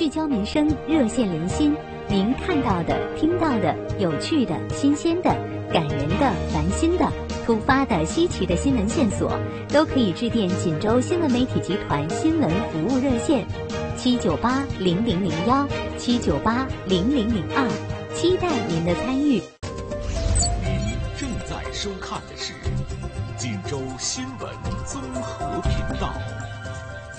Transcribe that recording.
聚焦民生，热线连心。您看到的、听到的、有趣的、新鲜的、感人的、烦心的、突发的、稀奇的新闻线索，都可以致电锦州新闻媒体集团新闻服务热线7980001、7980002，期待您的参与。 您正在收看的是锦州新闻综合频道。